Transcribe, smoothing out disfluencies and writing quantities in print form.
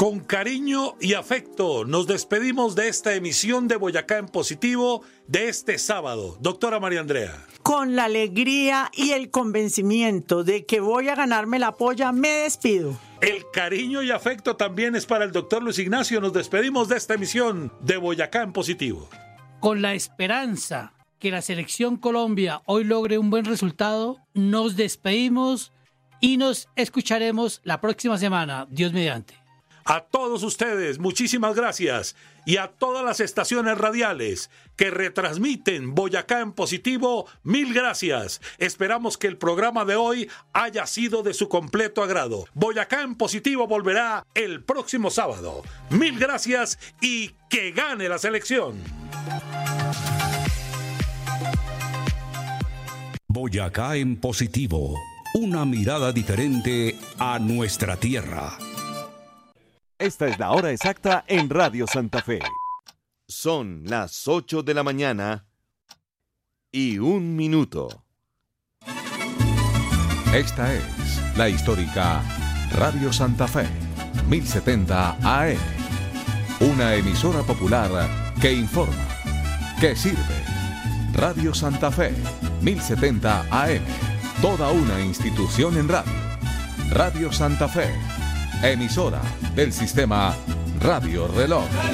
Con cariño y afecto nos despedimos de esta emisión de Boyacá en Positivo de este sábado. Doctora María Andrea. Con la alegría y el convencimiento de que voy a ganarme la polla, me despido. El cariño y afecto también es para el doctor Luis Ignacio. Nos despedimos de esta emisión de Boyacá en Positivo. Con la esperanza que la Selección Colombia hoy logre un buen resultado, nos despedimos y nos escucharemos la próxima semana, Dios mediante. A todos ustedes, muchísimas gracias. Y a todas las estaciones radiales que retransmiten Boyacá en Positivo, mil gracias. Esperamos que el programa de hoy haya sido de su completo agrado. Boyacá en Positivo volverá el próximo sábado. Mil gracias y que gane la selección. Boyacá en Positivo, una mirada diferente a nuestra tierra. Esta es la hora exacta en Radio Santa Fe. Son las 8 de la mañana y 1 minuto. Esta es la histórica Radio Santa Fe, 1070 AM. Una emisora popular que informa, que sirve. Radio Santa Fe, 1070 AM. Toda una institución en radio. Radio Santa Fe, emisora del sistema Radio Reloj.